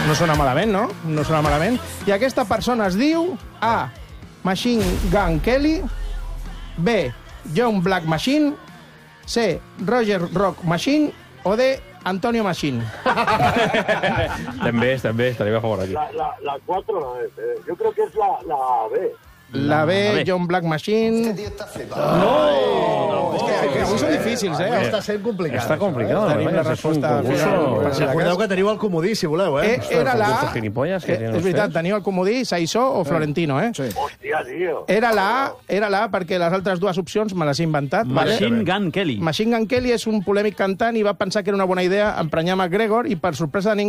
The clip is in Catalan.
No sona malament, no? No sona malament. I aquesta persona es diu A. Machine Gun Kelly, B. John Black Machine, C. Roger Rock Machine o D. Antonio Machine. També, estaría a favor aquí. La 4 no es. Yo creo que es la B. La B, John Black Machine... No! És que avui són difícils, Està sent complicat. Està complicat. Tenim la resposta final. Recordeu que teniu el comodí, si voleu, Era la... Gilipollas que tienen És veritat, ustedes. teniu el comodí, Saissó o Florentino, Sí. Hòstia, tío. Era la A perquè les altres dues opcions me les he inventat. Machine Gun Kelly. Machine Gun Kelly és un polèmic cantant i va pensar que era una bona idea emprenyar McGregor i per sorpresa de ningú